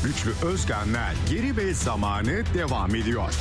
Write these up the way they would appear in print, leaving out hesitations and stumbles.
Güçlü Özgen'le Geri ve Zamanı devam ediyor.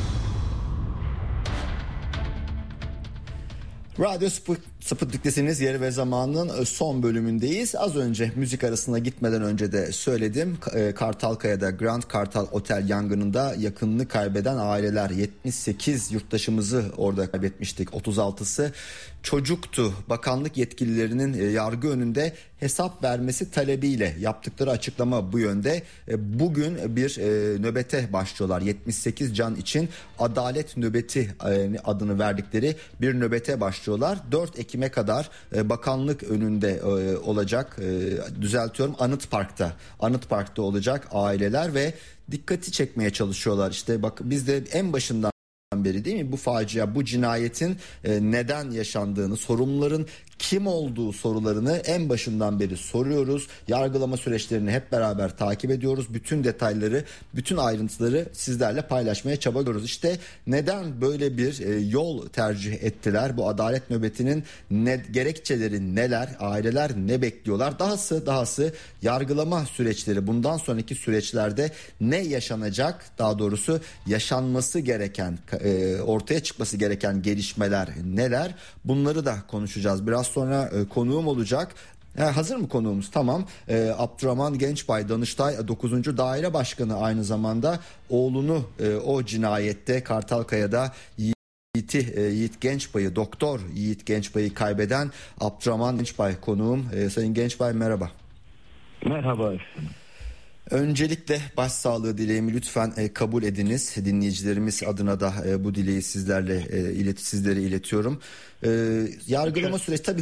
Radyo Sputnik'tesiniz. Yeri ve Zaman'ın son bölümündeyiz. Az önce müzik arasına gitmeden önce de söyledim. Kartalkaya'da Grand Kartal Otel yangınında yakınını kaybeden aileler, 78 yurttaşımızı orada kaybetmiştik. 36'sı çocuktu. Bakanlık yetkililerinin yargı önünde hesap vermesi talebiyle yaptıkları açıklama bu yönde. Bugün bir nöbete başlıyorlar. 78 can için adalet nöbeti adını verdikleri bir nöbete başlıyorlar. 4 Ekim'e kadar bakanlık önünde olacak. Düzeltiyorum, Anıt Park'ta olacak aileler ve dikkati çekmeye çalışıyorlar. İşte bak, biz de en başından beri, değil mi, bu facia, bu cinayetin neden yaşandığını, sorumluların kim olduğu sorularını en başından beri soruyoruz. Yargılama süreçlerini hep beraber takip ediyoruz. Bütün detayları, bütün ayrıntıları sizlerle paylaşmaya çabalıyoruz. İşte neden böyle bir yol tercih ettiler? Bu adalet nöbetinin gerekçeleri neler? Aileler ne bekliyorlar? Dahası yargılama süreçleri, bundan sonraki süreçlerde ne yaşanacak? Daha doğrusu yaşanması gereken, ortaya çıkması gereken gelişmeler neler? Bunları da konuşacağız. Biraz sonra konuğum olacak. Hazır mı konuğumuz? Tamam. Abdurrahman Gençbay, Danıştay 9. Daire Başkanı, aynı zamanda oğlunu o cinayette Kartalkaya'da Yiğit Gençbay'ı, Doktor Yiğit Gençbay'ı kaybeden Abdurrahman Gençbay konuğum. Sayın Gençbay, merhaba. Merhaba efendim. Öncelikle başsağlığı dileğimi lütfen kabul ediniz. Dinleyicilerimiz adına da bu dileği sizlere iletiyorum. Yargılama süreci tabii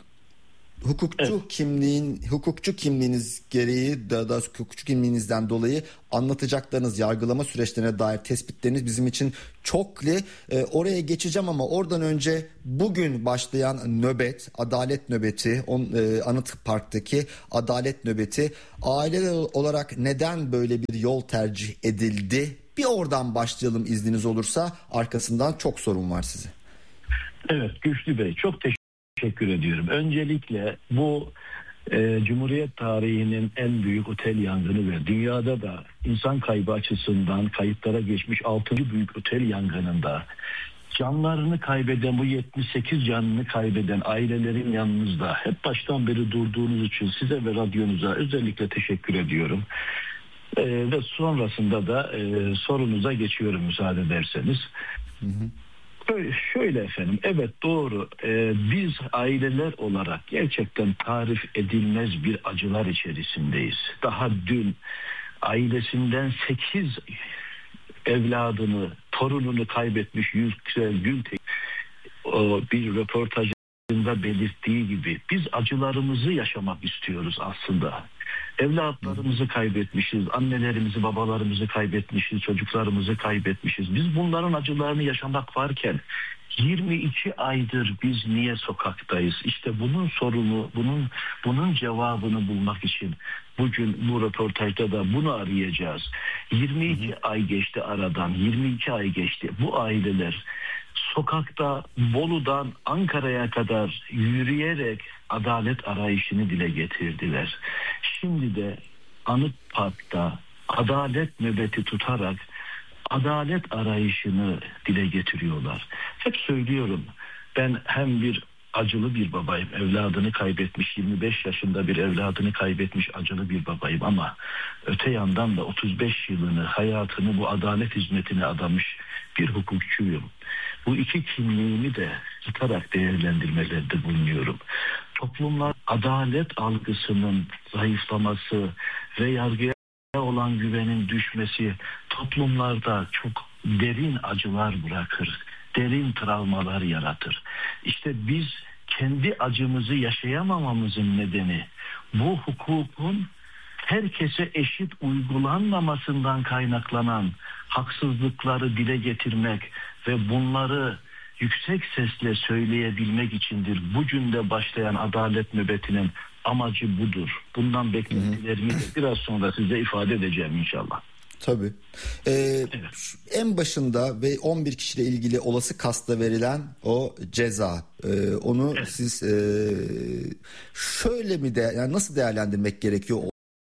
hukukçu kimliğiniz gereği da hukukçu kimliğinizden dolayı anlatacaklarınız, yargılama süreçlerine dair tespitleriniz bizim için çoklu. Oraya geçeceğim ama oradan önce bugün başlayan nöbet, adalet nöbeti, Anıt Park'taki adalet nöbeti, aileler olarak neden böyle bir yol tercih edildi? Bir oradan başlayalım izniniz olursa, arkasından çok sorun var size. Evet Güçlü Bey, çok teşekkür ediyorum. Öncelikle bu Cumhuriyet tarihinin en büyük otel yangını ve dünyada da insan kaybı açısından kayıtlara geçmiş 6. büyük otel yangınında canlarını kaybeden, bu 78 canını kaybeden ailelerin yanınızda hep baştan beri durduğunuz için size ve radyonuza özellikle teşekkür ediyorum. Ve sonrasında da sorunuza geçiyorum müsaade ederseniz. Hı hı. Şöyle efendim, evet doğru, biz aileler olarak gerçekten tarif edilmez bir acılar içerisindeyiz. Daha dün ailesinden 8 evladını, torununu kaybetmiş Yüksel Gültekin bir röportajında belirttiği gibi biz acılarımızı yaşamak istiyoruz aslında. Evlatlarımızı kaybetmişiz, annelerimizi, babalarımızı kaybetmişiz, çocuklarımızı kaybetmişiz. Biz bunların acılarını yaşamak varken 22 aydır biz niye sokaktayız? İşte bunun sorunu, bunun cevabını bulmak için bugün bu röportajda da bunu arayacağız. 22 ay geçti aradan, 22 ay geçti. Bu aileler sokakta Bolu'dan Ankara'ya kadar yürüyerek adalet arayışını dile getirdiler. Şimdi de Anıt Park'ta adalet nöbeti tutarak adalet arayışını dile getiriyorlar. Hep söylüyorum, ben hem acılı bir babayım, evladını kaybetmiş, 25 yaşında bir evladını kaybetmiş acılı bir babayım, ama öte yandan da 35 yılını, hayatını bu adalet hizmetine adamış bir hukukçuyum. Bu iki kimliğimi de tutarak değerlendirmelerde bulunuyorum. Toplumlar adalet algısının zayıflaması ve yargıya olan güvenin düşmesi toplumlarda çok derin acılar bırakır, derin travmalar yaratır. İşte biz kendi acımızı yaşayamamamızın nedeni bu hukukun herkese eşit uygulanmamasından kaynaklanan haksızlıkları dile getirmek ve bunları yüksek sesle söyleyebilmek içindir. Bugün de başlayan adalet nöbetinin amacı budur. Bundan beklentilerimi de biraz sonra size ifade edeceğim inşallah. Tabii. Evet. En başında ve 11 kişiyle ilgili olası kasta verilen o ceza, onu siz şöyle mi yani nasıl değerlendirmek gerekiyor?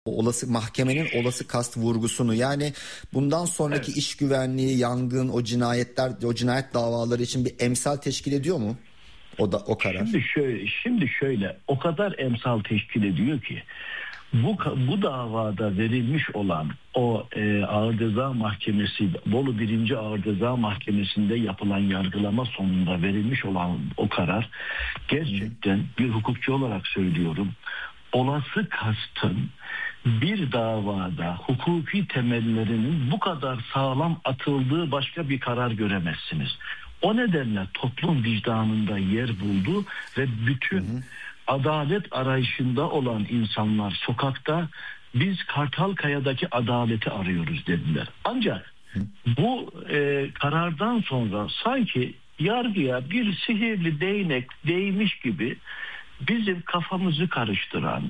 olası mahkemenin olası kast vurgusunu, yani bundan sonraki iş güvenliği, yangın, o cinayet davaları için bir emsal teşkil ediyor mu o karar? Şimdi şöyle o kadar emsal teşkil ediyor ki bu davada verilmiş olan o Ağır Ceza Mahkemesi, Bolu 1. Ağır Ceza Mahkemesi'nde yapılan yargılama sonunda verilmiş olan o karar gerçekten bir hukukçu olarak söylüyorum, olası kastın bir davada hukuki temellerinin bu kadar sağlam atıldığı başka bir karar göremezsiniz. O nedenle toplum vicdanında yer buldu ve bütün adalet arayışında olan insanlar sokakta biz Kartalkaya'daki adaleti arıyoruz dediler. Ancak bu karardan sonra sanki yargıya bir sihirli değnek değmiş gibi bizim kafamızı karıştıran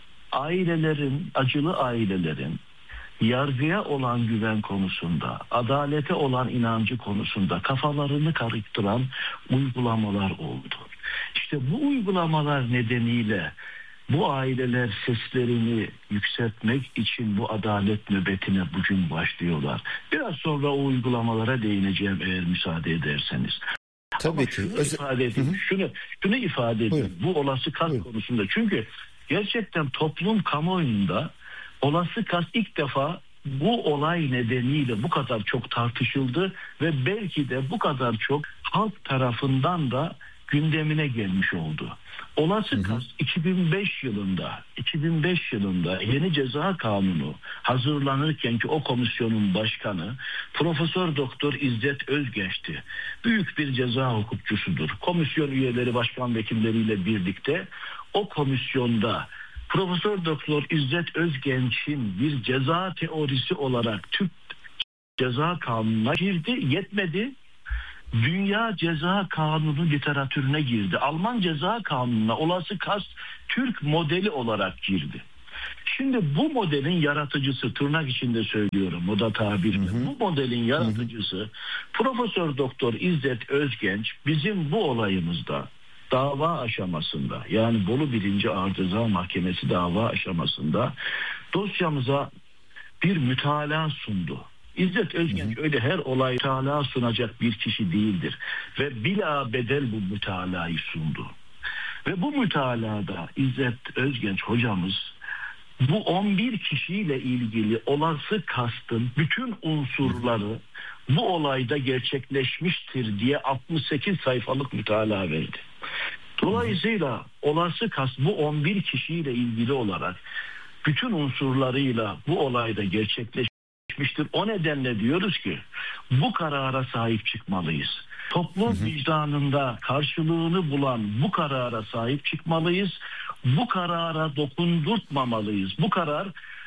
acılı ailelerin yargıya olan güven konusunda, adalete olan inancı konusunda kafalarını karıştıran uygulamalar oldu. İşte bu uygulamalar nedeniyle bu aileler seslerini yükseltmek için bu adalet nöbetine bugün başlıyorlar. Biraz sonra o uygulamalara değineceğim eğer müsaade ederseniz. Tabii ki. Şunu ifade edeyim. Bu olası kast konusunda. Çünkü gerçekten toplum kamuoyunda olası kast ilk defa bu olay nedeniyle bu kadar çok tartışıldı ve belki de bu kadar çok halk tarafından da gündemine gelmiş oldu. Olası kast 2005 yılında yeni ceza kanunu hazırlanırken ki o komisyonun başkanı Profesör Doktor İzzet Özgenç'ti. Büyük bir ceza hukukçusudur. Komisyon üyeleri, başkan vekilleriyle birlikte o komisyonda Profesör Doktor İzzet Özgenç'in bir ceza teorisi olarak Türk Ceza Kanunu'na girdi. Yetmedi. Dünya Ceza Kanunu literatürüne girdi. Alman Ceza Kanunu'na olası kast Türk modeli olarak girdi. Şimdi bu modelin yaratıcısı, tırnak içinde söylüyorum o da tabirle, bu modelin yaratıcısı Profesör Doktor İzzet Özgenç bizim bu olayımızda dava aşamasında, yani Bolu 1. Ağır Ceza Mahkemesi dava aşamasında dosyamıza bir mütalaa sundu. İzzet Özgenç öyle her olay mütalaa sunacak bir kişi değildir. Ve bila bedel bu mütalayı sundu. Ve bu mütalada İzzet Özgenç hocamız bu 11 kişiyle ilgili olası kastın bütün unsurları bu olayda gerçekleşmiştir diye 68 sayfalık mütalaa verdi. Dolayısıyla olası kast bu 11 kişiyle ilgili olarak bütün unsurlarıyla bu olayda gerçekleşmiştir. O nedenle diyoruz ki bu karara sahip çıkmalıyız. Toplum vicdanında karşılığını bulan bu karara sahip çıkmalıyız. Bu karara dokundurtmamalıyız. Bu karar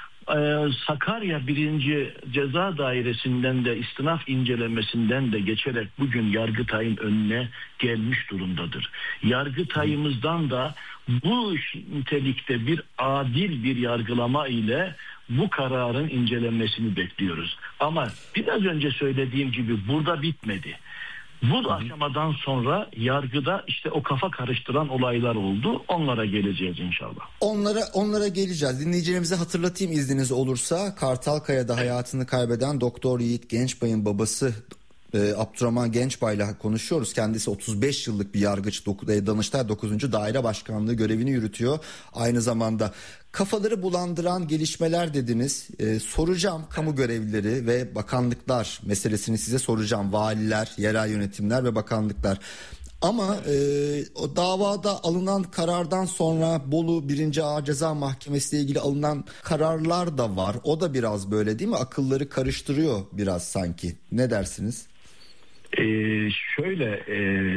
Sakarya 1. Ceza Dairesi'nden de istinaf incelemesinden de geçerek bugün Yargıtay'ın önüne gelmiş durumdadır. Yargıtay'ımızdan da bu nitelikte bir adil bir yargılama ile bu kararın incelenmesini bekliyoruz. Ama biraz önce söylediğim gibi burada bitmedi. Bu aşamadan sonra yargıda işte o kafa karıştıran olaylar oldu. Onlara geleceğiz inşallah. Onlara geleceğiz. Dinleyicilerimize hatırlatayım izniniz olursa. Kartalkaya'da hayatını kaybeden Doktor Yiğit Gençbay'ın babası Abdurrahman Gençbay'la konuşuyoruz. Kendisi 35 yıllık bir yargıç, Danıştay 9. Daire Başkanlığı görevini yürütüyor. Aynı zamanda kafaları bulandıran gelişmeler dediniz. Soracağım kamu görevlileri ve bakanlıklar meselesini size soracağım. Valiler, yerel yönetimler ve bakanlıklar. Ama o davada alınan karardan sonra Bolu 1. Ağır Ceza Mahkemesi ile ilgili alınan kararlar da var. O da biraz böyle değil mi? Akılları karıştırıyor biraz sanki. Ne dersiniz? Şöyle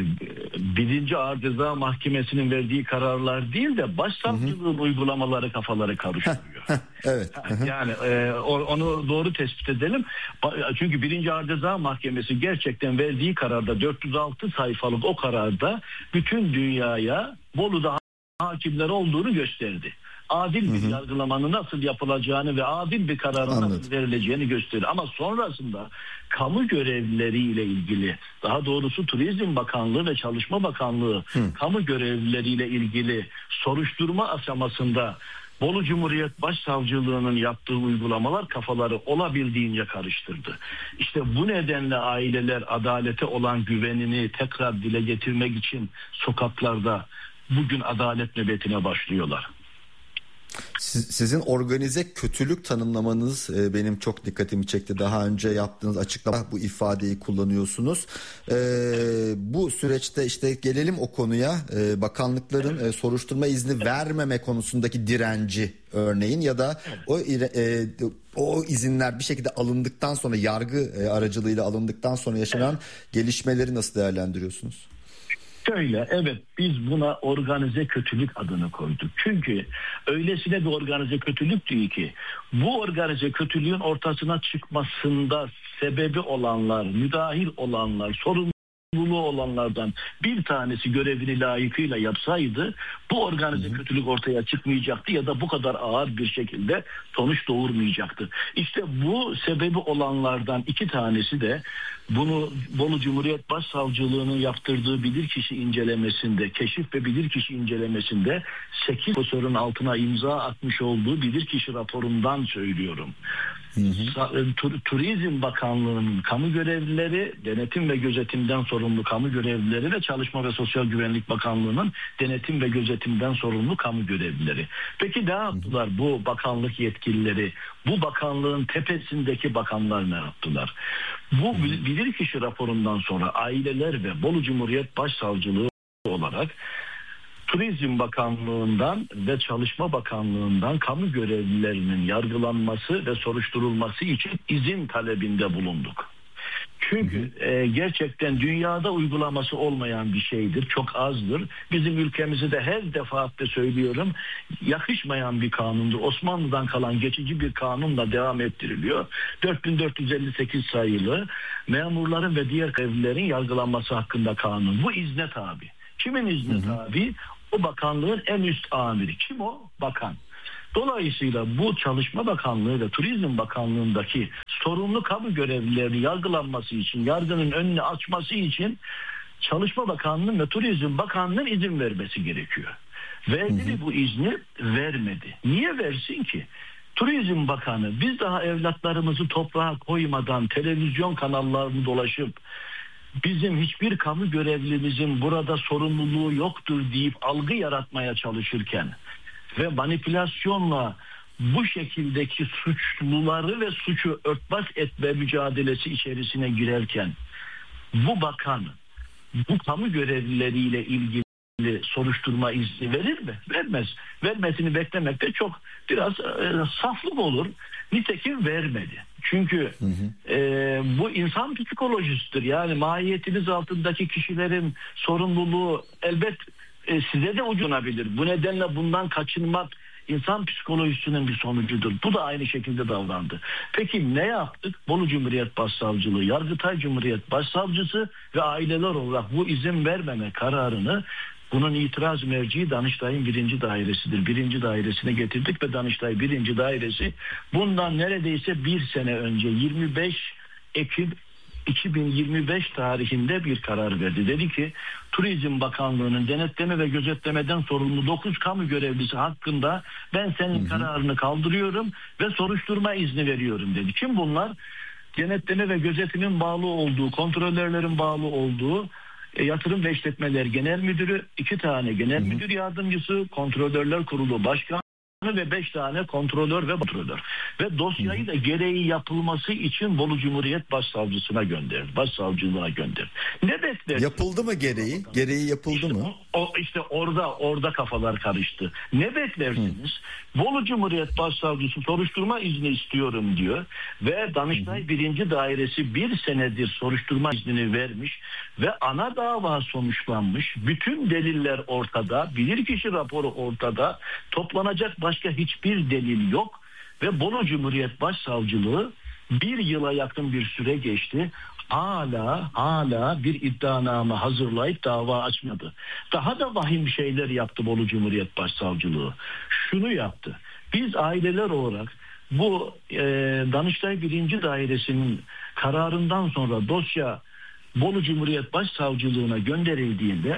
1. Ağır Ceza Mahkemesi'nin verdiği kararlar değil de başsavcılığın uygulamaları kafaları karıştırıyor. Evet. Yani onu doğru tespit edelim. Çünkü 1. Ağır Ceza Mahkemesi gerçekten verdiği kararda 406 sayfalık o kararda bütün dünyaya Bolu'da hakimler olduğunu gösterdi. Adil bir yargılamanın nasıl yapılacağını ve adil bir kararın nasıl verileceğini gösterir. Ama sonrasında kamu görevlileriyle ilgili, daha doğrusu Turizm Bakanlığı ve Çalışma Bakanlığı kamu görevlileriyle ilgili soruşturma aşamasında Bolu Cumhuriyet Başsavcılığı'nın yaptığı uygulamalar kafaları olabildiğince karıştırdı. İşte bu nedenle aileler adalete olan güvenini tekrar dile getirmek için sokaklarda bugün adalet nöbetine başlıyorlar. Sizin organize kötülük tanımlamanız benim çok dikkatimi çekti. Daha önce yaptığınız açıklama bu ifadeyi kullanıyorsunuz. Bu süreçte işte gelelim o konuya. Bakanlıkların soruşturma izni vermeme konusundaki direnci örneğin ya da o izinler bir şekilde alındıktan sonra yargı aracılığıyla alındıktan sonra yaşanan gelişmeleri nasıl değerlendiriyorsunuz? Şöyle, evet, biz buna organize kötülük adını koyduk. Çünkü öylesine bir organize kötülük değil ki bu organize kötülüğün ortasına çıkmasında sebebi olanlar, müdahil olanlar, sorumluluğu olanlardan bir tanesi görevini layıkıyla yapsaydı bu organize kötülük ortaya çıkmayacaktı ya da bu kadar ağır bir şekilde sonuç doğurmayacaktı. İşte bu sebebi olanlardan iki tanesi de bunu Bolu Cumhuriyet Başsavcılığı'nın yaptırdığı bilirkişi incelemesinde, keşif ve bilirkişi incelemesinde 8 profesörün altına imza atmış olduğu bilirkişi raporundan söylüyorum. Turizm Bakanlığı'nın kamu görevlileri, denetim ve gözetimden sorumlu kamu görevlileri ve Çalışma ve Sosyal Güvenlik Bakanlığı'nın denetim ve gözetimden sorumlu kamu görevlileri. Peki ne yaptılar bu bakanlık yetkilileri? Bu bakanlığın tepesindeki bakanlar ne yaptılar? Bu bilirkişi raporundan sonra aileler ve Bolu Cumhuriyet Başsavcılığı olarak Turizm Bakanlığı'ndan ve Çalışma Bakanlığı'ndan kamu görevlilerinin yargılanması ve soruşturulması için izin talebinde bulunduk. Çünkü gerçekten dünyada uygulaması olmayan bir şeydir, çok azdır. Bizim ülkemize de her defaatle söylüyorum, yakışmayan bir kanundur. Osmanlı'dan kalan geçici bir kanunla devam ettiriliyor. 4458 sayılı memurların ve diğer görevlilerin yargılanması hakkında kanun. Bu izne tabi. Kimin izne tabi? O bakanlığın en üst amiri. Kim o? Bakan. Dolayısıyla bu Çalışma Bakanlığı ve Turizm Bakanlığı'ndaki sorumlu kamu görevlilerinin yargılanması için, yargının önünü açması için Çalışma Bakanlığı ve Turizm Bakanlığı'nın izin vermesi gerekiyor. Verdi mi bu izni? Vermedi. Niye versin ki? Turizm Bakanı biz daha evlatlarımızı toprağa koymadan televizyon kanallarını dolaşıp bizim hiçbir kamu görevlimizin burada sorumluluğu yoktur deyip algı yaratmaya çalışırken ve manipülasyonla bu şekildeki suçluları ve suçu örtbas etme mücadelesi içerisine girerken bu bakan bu kamu görevlileriyle ilgili soruşturma izni verir mi? Vermez. Vermesini beklemek de çok biraz saflık olur. Nitekim vermedi. Çünkü bu insan psikolojisidir. Yani mahiyetiniz altındaki kişilerin sorumluluğu elbet size de ucunabilir. Bu nedenle bundan kaçınmak insan psikolojisinin bir sonucudur. Bu da aynı şekilde davrandı. Peki ne yaptık? Bolu Cumhuriyet Başsavcılığı, Yargıtay Cumhuriyet Başsavcısı ve aileler olarak bu izin vermeme kararını, bunun itiraz merci Danıştay'ın 1. dairesidir. 1. dairesine getirdik ve Danıştay 1. dairesi bundan neredeyse bir sene önce 25 Ekim 2025 tarihinde bir karar verdi. Dedi ki Turizm Bakanlığı'nın denetleme ve gözetlemeden sorumlu 9 kamu görevlisi hakkında ben senin kararını kaldırıyorum ve soruşturma izni veriyorum dedi. Kim bunlar? Denetleme ve gözetimin bağlı olduğu, kontrolörlerin bağlı olduğu Yatırım ve İşletmeler Genel Müdürü, 2 tane Genel Müdür Yardımcısı, Kontrolörler Kurulu Başkanı ve 5 tane kontrolör ve kontrolör. Ve dosyayı da gereği yapılması için Bolu Cumhuriyet Başsavcısına gönderdi. Başsavcılığına gönderdi. Ne bekler? Yapıldı mı gereği? Gereği yapıldı işte mı? İşte orada kafalar karıştı. Ne beklersiniz? Bolu Cumhuriyet Başsavcısı soruşturma izni istiyorum diyor ve Danıştay 1. dairesi bir senedir soruşturma iznini vermiş ve ana dava sonuçlanmış. Bütün deliller ortada, bilirkişi raporu ortada, toplanacak başka hiçbir delil yok ve Bolu Cumhuriyet Başsavcılığı 1 yıla yakın bir süre geçti. Hala bir iddianame hazırlayıp dava açmadı. Daha da vahim şeyler yaptı Bolu Cumhuriyet Başsavcılığı. Şunu yaptı. Biz aileler olarak bu Danıştay 1. dairesinin kararından sonra dosya Bolu Cumhuriyet Başsavcılığına gönderildiğinde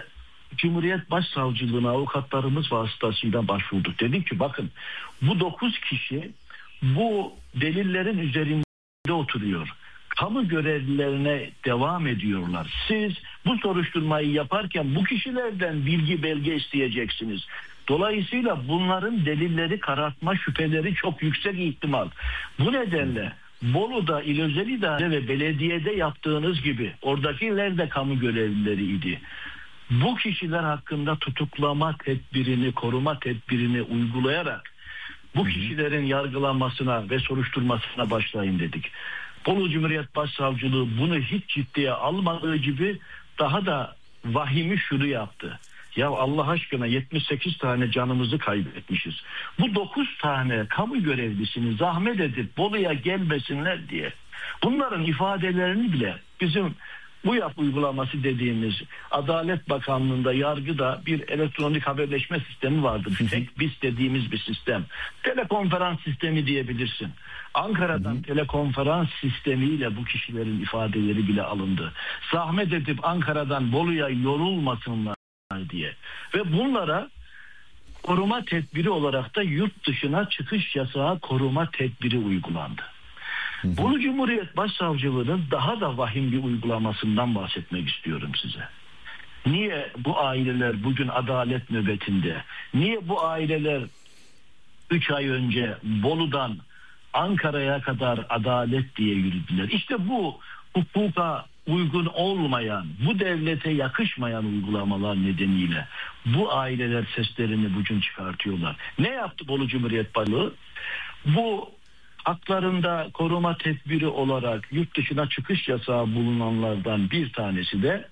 Cumhuriyet Başsavcılığına avukatlarımız vasıtasıyla başvurduk. Dedik ki bakın, bu 9 kişi bu delillerin üzerinde oturuyor. Kamu görevlilerine devam ediyorlar. Siz bu soruşturmayı yaparken bu kişilerden bilgi belge isteyeceksiniz. Dolayısıyla bunların delilleri karartma şüpheleri çok yüksek ihtimal. Bu nedenle Bolu'da İl Özel İdare ve belediyede yaptığınız gibi oradakiler de kamu görevlileriydi. Bu kişiler hakkında tutuklama tedbirini, koruma tedbirini uygulayarak bu kişilerin yargılanmasına ve soruşturmasına başlayın dedik. Bolu Cumhuriyet Başsavcılığı bunu hiç ciddiye almadığı gibi daha da vahimi şunu yaptı. Ya Allah aşkına 78 tane canımızı kaybetmişiz. Bu 9 tane kamu görevlisini zahmet edip Bolu'ya gelmesinler diye. Bunların ifadelerini bile bizim BUYAP uygulaması dediğimiz Adalet Bakanlığı'nda, yargıda bir elektronik haberleşme sistemi vardır. Tek BIS dediğimiz bir sistem. Telekonferans sistemi diyebilirsin. Ankara'dan telekonferans sistemiyle bu kişilerin ifadeleri bile alındı. Zahmet edip Ankara'dan Bolu'ya yorulmasınlar diye. Ve bunlara koruma tedbiri olarak da yurt dışına çıkış yasağı koruma tedbiri uygulandı. Bolu Cumhuriyet Başsavcılığı'nın daha da vahim bir uygulamasından bahsetmek istiyorum size. Niye bu aileler bugün adalet nöbetinde? Niye bu aileler 3 ay önce Bolu'dan Ankara'ya kadar adalet diye yürüdüler? İşte bu hukuka uygun olmayan, bu devlete yakışmayan uygulamalar nedeniyle bu aileler seslerini bugün çıkartıyorlar. Ne yaptı Bolu Cumhuriyet Başsavcılığı? Bu haklarında koruma tedbiri olarak yurt dışına çıkış yasağı bulunanlardan bir tanesi de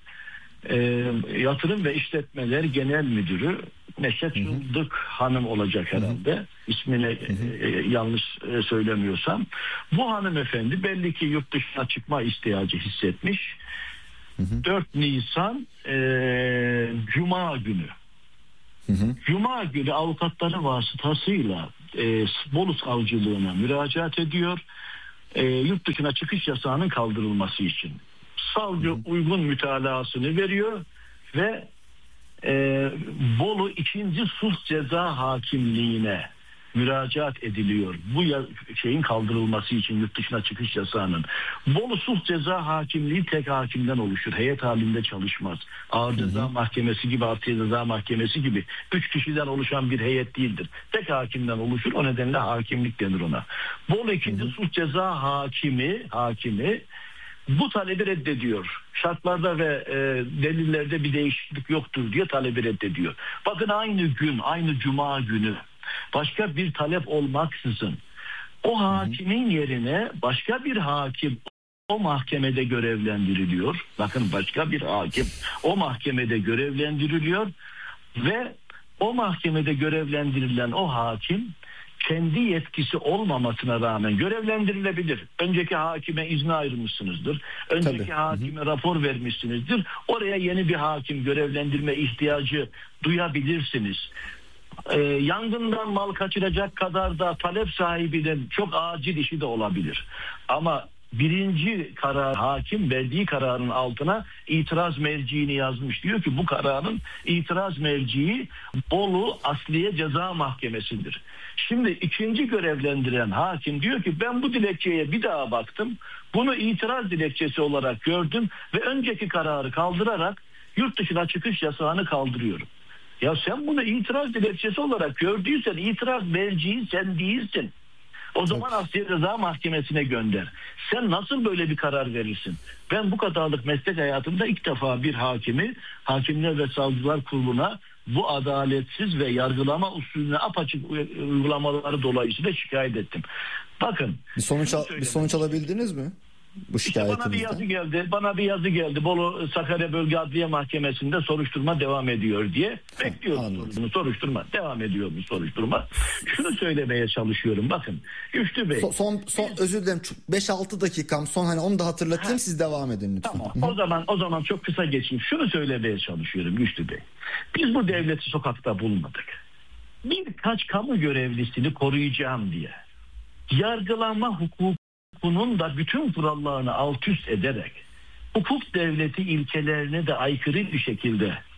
Yatırım ve İşletmeler Genel Müdürü Neşet Sıldık Hanım olacak herhalde. İsmini yanlış söylemiyorsam. Bu hanımefendi belli ki yurt dışına çıkma ihtiyacı hissetmiş. 4 Nisan Cuma günü. Cuma günü avukatları vasıtasıyla Bolu Savcılığına müracaat ediyor. Yurt dışına çıkış yasağının kaldırılması için. Savcı uygun mütalaasını veriyor ve Bolu 2. Sulh Ceza Hakimliğine müracaat ediliyor. Bu şeyin kaldırılması için, yurt dışına çıkış yasağının. Bolu Sulh Ceza Hakimliği tek hakimden oluşur. Heyet halinde çalışmaz. Ağır Ceza Mahkemesi gibi, Artı Ceza Mahkemesi gibi 3 kişiden oluşan bir heyet değildir. Tek hakimden oluşur. O nedenle hakimlik denir ona. Bolu 2. Sulh Ceza Hakimi bu talebi reddediyor. Şartlarda ve delillerde bir değişiklik yoktur diye talebi reddediyor. Bakın aynı gün, aynı Cuma günü başka bir talep olmaksızın o hakimin yerine başka bir hakim o mahkemede görevlendiriliyor. Bakın başka bir hakim o mahkemede görevlendiriliyor ve o mahkemede görevlendirilen o hakim kendi yetkisi olmamasına rağmen görevlendirilebilir. Önceki hakime izne ayrılmışsınızdır. Önceki hakime rapor vermişsinizdir. Oraya yeni bir hakim görevlendirme ihtiyacı duyabilirsiniz. Yangından mal kaçıracak kadar da talep sahibinin çok acil işi de olabilir. Ama birinci karar, hakim verdiği kararın altına itiraz merciğini yazmış. Diyor ki bu kararın itiraz merciği Bolu Asliye Ceza Mahkemesi'dir. Şimdi ikinci görevlendiren hakim diyor ki ben bu dilekçeye bir daha baktım. Bunu itiraz dilekçesi olarak gördüm ve önceki kararı kaldırarak yurt dışına çıkış yasağını kaldırıyorum. Ya sen bunu itiraz dilekçesi olarak gördüysen itiraz merciği sen değilsin. O zaman Asliye Ceza Mahkemesi'ne gönder. Sen nasıl böyle bir karar verirsin? Ben bu kadarlık meslek hayatımda ilk defa bir hakimi, Hakimler ve Savcılar Kurulu'na bu adaletsiz ve yargılama usulüne apaçık uygulamaları dolayısıyla şikayet ettim. Bakın. Bir sonuç alabildiniz mi? Bu şikayetinizden. Bana bir yazı geldi. Bolu Sakarya Bölge Adliye Mahkemesi'nde soruşturma devam ediyor diye. Bekliyorum. Soruşturma devam ediyor mu soruşturma? Şunu söylemeye çalışıyorum. Bakın Güçlü Bey. Son özür dilerim. 5-6 dakikam son, hani onu da hatırlatayım, siz devam edin lütfen. Tamam. O zaman çok kısa geçeyim. Şunu söylemeye çalışıyorum Güçlü Bey. Biz bu devleti sokakta bulmadık. Birkaç kamu görevlisini koruyacağım diye yargılama hukukunun da bütün kurallarını alt üst ederek hukuk devleti ilkelerine de aykırı bir şekilde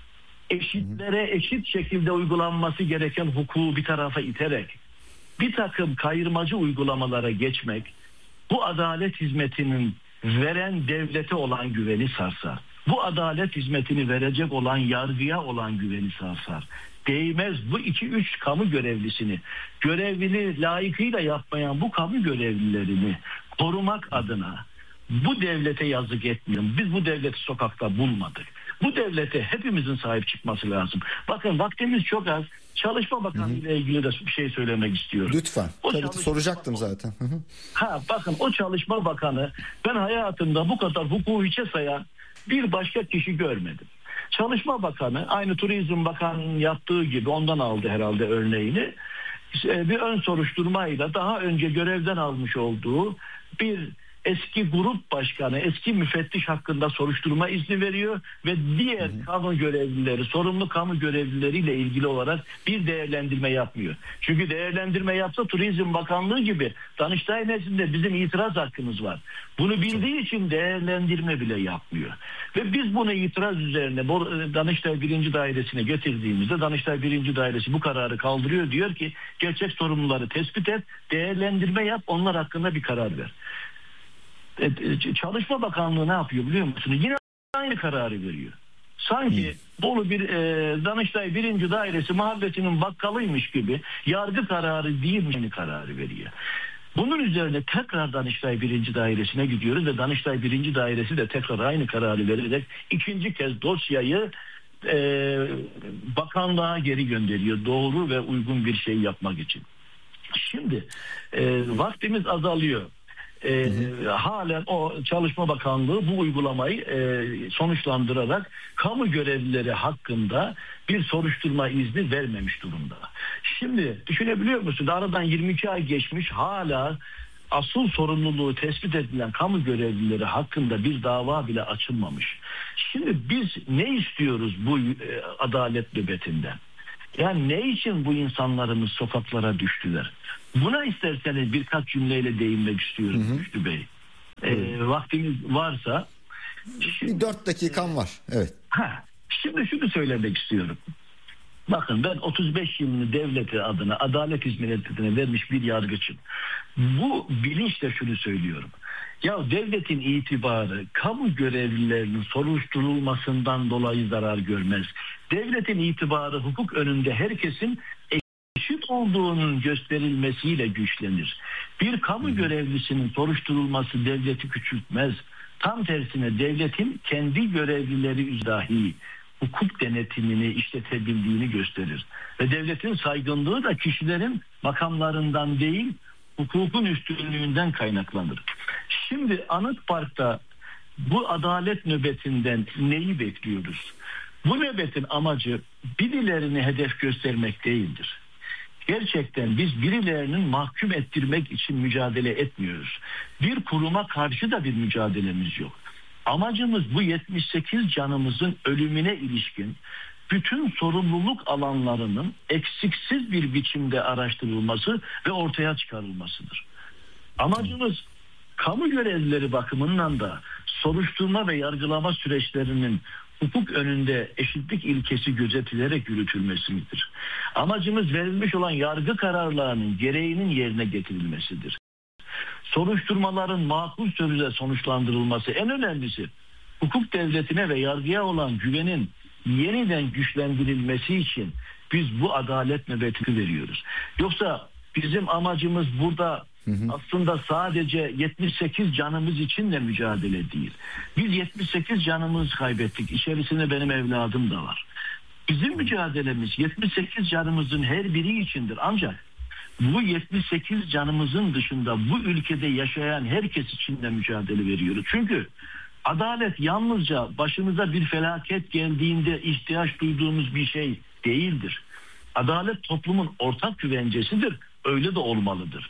eşitlere eşit şekilde uygulanması gereken hukuku bir tarafa iterek bir takım kayırmacı uygulamalara geçmek bu adalet hizmetinin veren devlete olan güveni sarsar. Bu adalet hizmetini verecek olan yargıya olan güveni sarsar. Değmez bu 2-3 kamu görevlisini, görevini layıkıyla yapmayan bu kamu görevlilerini korumak adına bu devlete yazık etmiyorum. Biz bu devleti sokakta bulmadık. Bu devlete hepimizin sahip çıkması lazım. Bakın vaktimiz çok az. Çalışma Bakanı ile ilgili de bir şey söylemek istiyorum. Lütfen. Tabii soracaktım zaten. Bakın o Çalışma Bakanı, ben hayatımda bu kadar hukuku hiçe sayan bir başka kişi görmedim. Çalışma Bakanı aynı Turizm Bakanı'nın yaptığı gibi ondan aldı herhalde örneğini. Bir ön soruşturmayla daha önce görevden almış olduğu bir eski grup başkanı, eski müfettiş hakkında soruşturma izni veriyor ve diğer kamu görevlileri, sorumlu kamu görevlileriyle ilgili olarak bir değerlendirme yapmıyor. Çünkü değerlendirme yapsa Turizm Bakanlığı gibi Danıştay nezdinde bizim itiraz hakkımız var. Bunu bildiği için değerlendirme bile yapmıyor. Ve biz bunu itiraz üzerine Danıştay 1. Dairesi'ne getirdiğimizde Danıştay 1. Dairesi bu kararı kaldırıyor. Diyor ki gerçek sorumluları tespit et, değerlendirme yap, onlar hakkında bir karar ver. Çalışma Bakanlığı ne yapıyor biliyor musunuz? Yine aynı kararı veriyor. Sanki Bolu Danıştay 1. Dairesi mahallesinin bakkalıymış gibi yargı kararı değilmiş kararı veriyor. Bunun üzerine tekrar Danıştay 1. Dairesi'ne gidiyoruz ve Danıştay 1. Dairesi de tekrar aynı kararı vererek ikinci kez dosyayı bakanlığa geri gönderiyor. Doğru ve uygun bir şey yapmak için. Şimdi vaktimiz azalıyor. Halen o Çalışma Bakanlığı bu uygulamayı sonuçlandırarak kamu görevlileri hakkında bir soruşturma izni vermemiş durumda. Şimdi düşünebiliyor musunuz? Aradan 22 ay geçmiş, hala asıl sorumluluğu tespit edilen kamu görevlileri hakkında bir dava bile açılmamış. Şimdi biz ne istiyoruz bu adalet nöbetinden? Yani ne için bu insanlarımız sokaklara düştüler? Buna isterseniz birkaç cümleyle değinmek istiyorum Güçlü Bey. Vaktimiz varsa. Bir 4 dakikam var. Evet. Şimdi şunu söylemek istiyorum. Bakın ben 35 yılını devleti adına, adalet hizmetine vermiş bir yargıçım. Bu bilinçle şunu söylüyorum. Ya devletin itibarı kamu görevlilerinin soruşturulmasından dolayı zarar görmez. Devletin itibarı hukuk önünde herkesin eşit olduğunun gösterilmesiyle güçlenir. Bir kamu görevlisinin soruşturulması devleti küçültmez. Tam tersine devletin kendi görevlileri dahi hukuk denetimini işletebildiğini gösterir. Ve devletin saygınlığı da kişilerin makamlarından değil, hukukun üstünlüğünden kaynaklanır. Şimdi Anıt Park'ta bu adalet nöbetinden neyi bekliyoruz? Bu nöbetin amacı birilerini hedef göstermek değildir. Gerçekten biz birilerinin mahkum ettirmek için mücadele etmiyoruz. Bir kuruma karşı da bir mücadelemiz yok. Amacımız bu 78 canımızın ölümüne ilişkin bütün sorumluluk alanlarının eksiksiz bir biçimde araştırılması ve ortaya çıkarılmasıdır. Amacımız kamu görevlileri bakımından da soruşturma ve yargılama süreçlerinin hukuk önünde eşitlik ilkesi gözetilerek yürütülmesidir. Amacımız verilmiş olan yargı kararlarının gereğinin yerine getirilmesidir. Soruşturmaların makul sürede sonuçlandırılması, en önemlisi hukuk devletine ve yargıya olan güvenin yeniden güçlendirilmesi için biz bu adalet nöbetini veriyoruz. Yoksa bizim amacımız burada aslında sadece 78 canımız için de mücadele değil. Biz 78 canımız kaybettik. İçerisinde benim evladım da var. Bizim mücadelemiz 78 canımızın her biri içindir. Ancak bu 78 canımızın dışında bu ülkede yaşayan herkes için de mücadele veriyoruz. Çünkü adalet yalnızca başımıza bir felaket geldiğinde ihtiyaç duyduğumuz bir şey değildir. Adalet toplumun ortak güvencesidir. Öyle de olmalıdır.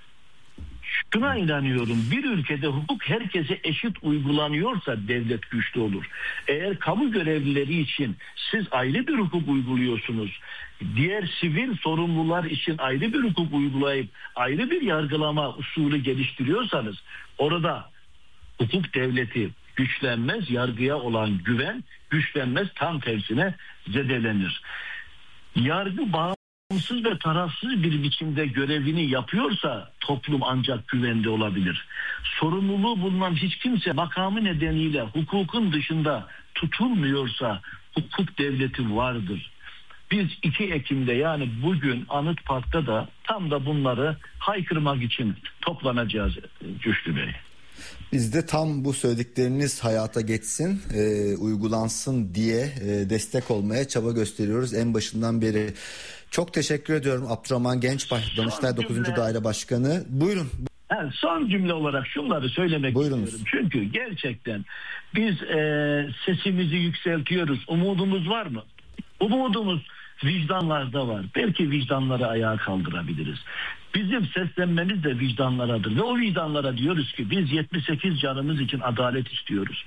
Şuna inanıyorum, bir ülkede hukuk herkese eşit uygulanıyorsa devlet güçlü olur. Eğer kamu görevlileri için siz ayrı bir hukuk uyguluyorsunuz, diğer sivil sorumlular için ayrı bir hukuk uygulayıp ayrı bir yargılama usulü geliştiriyorsanız orada hukuk devleti güçlenmez, yargıya olan güven güçlenmez, tam tersine zedelenir. Yargı bağımsız ve tarafsız bir biçimde görevini yapıyorsa toplum ancak güvende olabilir. Sorumluluğu bulunan hiç kimse makamı nedeniyle hukukun dışında tutulmuyorsa hukuk devleti vardır. Biz 2 Ekim'de, yani bugün Anıt Park'ta da tam da bunları haykırmak için toplanacağız Güçlü Bey. Biz de tam bu söyledikleriniz hayata geçsin, uygulansın diye destek olmaya çaba gösteriyoruz en başından beri. Çok teşekkür ediyorum Abdurrahman Gençbay, Danıştay 9. Daire Başkanı. Buyurun. Yani son cümle olarak şunları söylemek Buyurunuz. istiyorum. Çünkü gerçekten biz sesimizi yükseltiyoruz. Umudumuz var mı? Umudumuz vicdanlarda var. Belki vicdanları ayağa kaldırabiliriz. Bizim seslenmemiz de vicdanlaradır. Ve o vicdanlara diyoruz ki biz 78 canımız için adalet istiyoruz.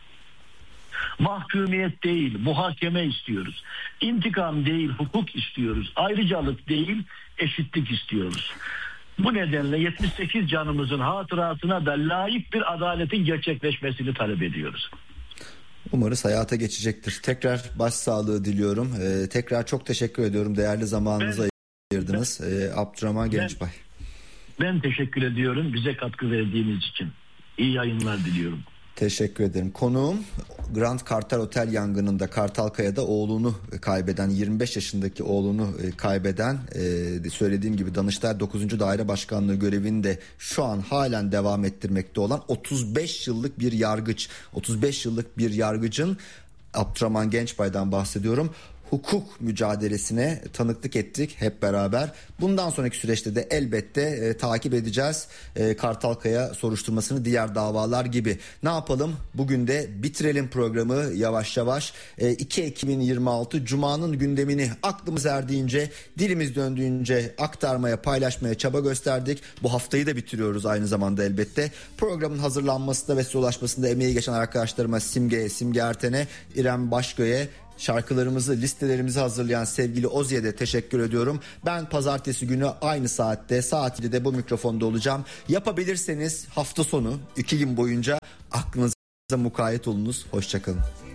Mahkumiyet değil, muhakeme istiyoruz. İntikam değil, hukuk istiyoruz. Ayrıcalık değil, eşitlik istiyoruz. Bu nedenle 78 canımızın hatırasına da layık bir adaletin gerçekleşmesini talep ediyoruz. Umarız hayata geçecektir. Tekrar başsağlığı diliyorum. Tekrar çok teşekkür ediyorum. Değerli zamanınızı ayırdınız. Abdurrahman Gençbay. Ben teşekkür ediyorum bize katkı verdiğiniz için. İyi yayınlar diliyorum. Teşekkür ederim. Konuğum Grand Kartal Otel yangınında Kartalkaya'da oğlunu kaybeden, 25 yaşındaki oğlunu kaybeden, söylediğim gibi Danıştay 9. Daire Başkanlığı görevini de şu an halen devam ettirmekte olan 35 yıllık bir yargıç. 35 yıllık bir yargıcın, Abdurrahman Gençbay'dan bahsediyorum, hukuk mücadelesine tanıklık ettik hep beraber. Bundan sonraki süreçte de elbette takip edeceğiz Kartalkaya soruşturmasını, diğer davalar gibi. Ne yapalım? Bugün de bitirelim programı yavaş yavaş. 2 Ekim 2026 Cuma'nın gündemini aklımız erdiğince, dilimiz döndüğünce aktarmaya, paylaşmaya çaba gösterdik. Bu haftayı da bitiriyoruz aynı zamanda elbette. Programın hazırlanmasında ve size ulaşmasında emeği geçen arkadaşlarıma, Simge Erten'e, İrem Başgöy'e, şarkılarımızı, listelerimizi hazırlayan sevgili Ozi'ye de teşekkür ediyorum. Ben pazartesi günü aynı saatte, saat 2'de bu mikrofonda olacağım. Yapabilirseniz hafta sonu 2 gün boyunca aklınıza mukayyet olunuz. Hoşçakalın.